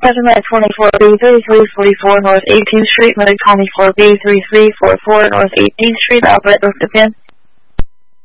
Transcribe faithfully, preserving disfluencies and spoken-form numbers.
Seven by twenty-four B thirty-three forty-four North eighteenth Street, Mid-County four B thirty-three forty-four North eighteenth Street, operator again.